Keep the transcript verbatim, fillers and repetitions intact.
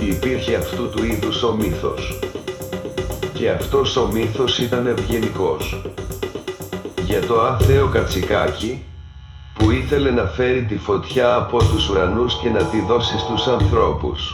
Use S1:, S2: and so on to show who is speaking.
S1: υπήρχε αυτού του είδους ο μύθος. Και αυτός ο μύθος ήταν ευγενικός. Για το άθεο κατσικάκι, που ήθελε να φέρει τη φωτιά από τους ουρανούς και να τη δώσει στους ανθρώπους.